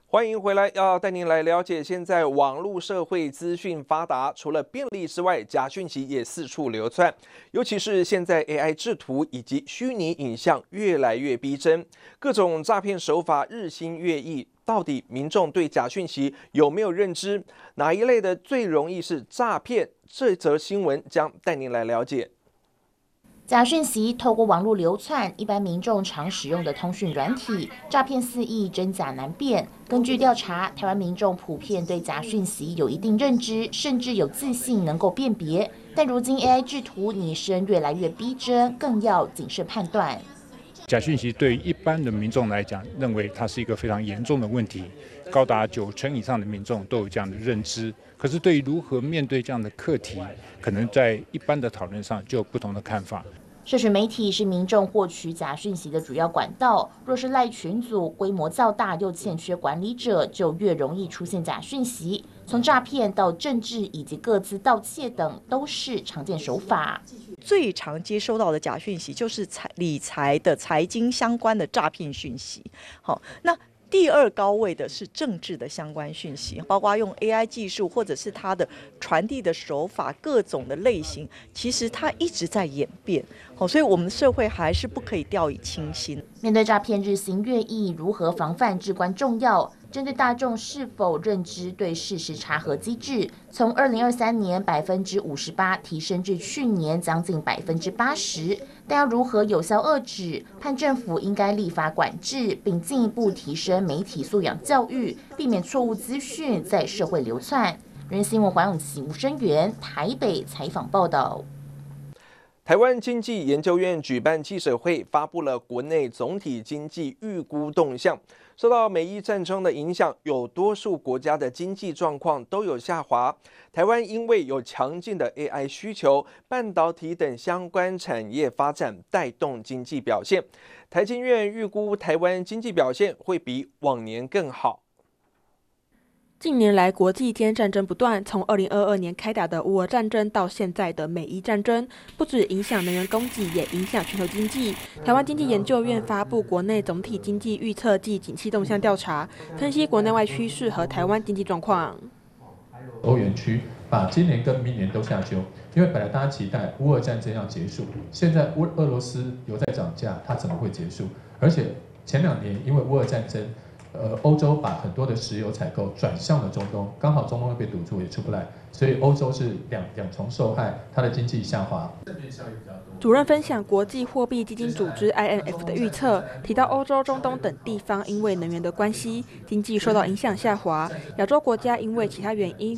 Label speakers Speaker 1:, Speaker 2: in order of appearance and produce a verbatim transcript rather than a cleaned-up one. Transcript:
Speaker 1: 欢迎回来，要带您来了解现在网络社会资讯发达，除了便利之外，假讯息也四处流窜。尤其是现在 A I 制图以及虚拟影像越来越逼真，各种诈骗手法日新月异。到底民众对假讯息有没有认知？哪一类的最容易是诈骗？这则新闻将带您来了解。
Speaker 2: 假讯息透过网络流窜，一般民众常使用的通讯软体，诈骗肆意，真假难辨。根据调查，台湾民众普遍对假讯息有一定认知，甚至有自信能够辨别。但如今 A I 制图拟声越来越逼真，更要谨慎判断。
Speaker 3: 假讯息对于一般的民众来讲，认为它是一个非常严重的问题，高达九成以上的民众都有这样的认知。可是对于如何面对这样的课题，可能在一般的讨论上就有不同的看法。
Speaker 2: 社群媒体是民众获取假讯息的主要管道，若是赖群组规模较大又欠缺管理者，就越容易出现假讯息。从诈骗到政治以及个资盗窃等，都是常见手法。
Speaker 4: 最常接收到的假讯息就是财理财的财经相关的诈骗讯息。好，那第二高位的是政治的相关讯息，包括用 A I 技术或者是它的传递的手法，各种的类型，其实它一直在演变。好，所以我们社会还是不可以掉以轻心。
Speaker 2: 面对诈骗日新月异，如何防范至关重要。针对大众是否认知对事实查核机制，从二零二三年百分之五十八提升至去年将近百分之八十。但要如何有效遏止？盼政府应该立法管制，并进一步提升媒体素养教育，避免错误资讯在社会流窜。人新闻黄永琪、吴声源台北采访报道。
Speaker 1: 台湾经济研究院举办记者会，发布了国内总体经济预估动向。受到美伊战争的影响，有多数国家的经济状况都有下滑。台湾因为有强劲的 A I 需求、半导体等相关产业发展，带动经济表现。台经院预估台湾经济表现会比往年更好。
Speaker 5: 近年来，国际间战争不断，从二零二二年开打的乌俄战争到现在的美伊战争，不止影响能源供给，也影响全球经济。台湾经济研究院发布国内总体经济预测暨景气动向调查，分析国内外趋势和台湾经济状况。
Speaker 6: 欧元区把今年跟明年都下修，因为本来大家期待乌俄战争要结束，现在乌俄罗斯有在涨价，它怎么会结束？而且前两年因为乌俄战争。呃，欧洲把很多的石油采购转向了中东，刚好中东会被堵住，也出不来，所以欧洲是两两重受害，它的经济下滑。
Speaker 5: 主任分享国际货币基金组织 I M F 的预测，提到欧洲、中东等地方因为能源的关系，经济受到影响下滑；亚洲国家因为其他原因，